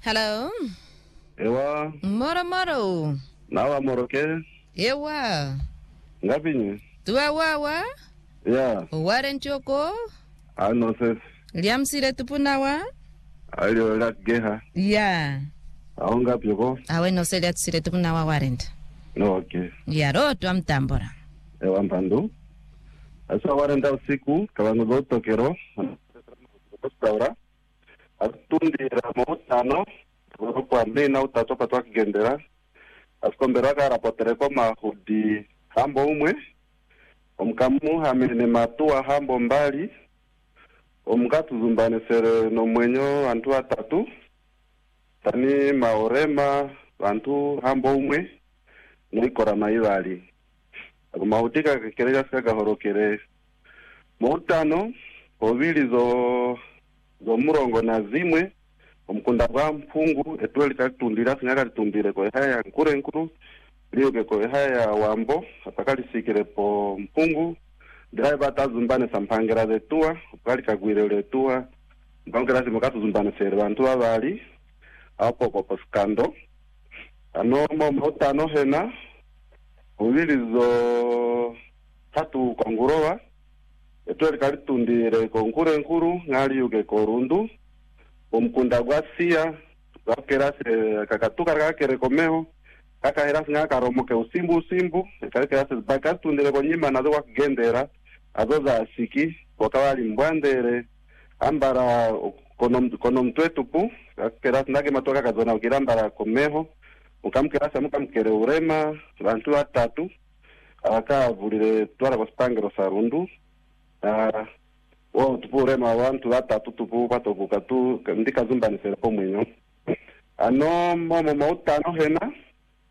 Hello. Ewa, Moro. nawa moroke, Ewa. ngapinyi? Tuwa wawa. Ya, Waren choko. ano ses, Liamsire tupunawa. alio la geha, Ya. ao ngapi yoko? Awe no selia tsire tupunawa warent. No, okay. Ya ro tu amtambora. Ewa mpandu. Asa warenda usiku, kawangu zoto kero, restaura, atundira mautano, kwa mbina utatoka tuwa kigendera, asikomberaka rapotereko mahudi hambo umwe, omkamu hamene matua hambo mbali, omukatu zumbane sere no mwenyo antu atatu, tani maorema antu hambo umwe, noikora maibali. Ako mahutika kekerega sika gahorokere. Moutano, obili zo murongo na zimwe, omukunda kwa mpungu, etuweli kakitundira, singaka litundire kwa haya nkuru, liyoke kwa haya wambo, apakali sikire po mpungu, driver tazumbane sampangera zetua, apakali kagwire letua, mpangera simokatu zumbane sere bantu abali, hapo kwa skando. Ano moutano hena, obili zo tatu kongurowa, etuweli kalitundire konkure nkuru, ngali yuke korundu, omukunda gwa siya, wakerase kakatuka kakere komeho, kaka herasi nga karomoke usimbu, kakerase bakatundire konyima nazo wakigendera, azo za asiki, wakawali mbwandere, ambara kono mtwetupu, kakerase nage matoka kazona ukirambara komeho, mukamkerasa mukamkere urema, bantu atatu, akavulire twara kwa spangero sarundu, tupu urema wantu atatu tupu patobuka tu ndika zumbani sere pomwinyo. Ano momo mautano hena,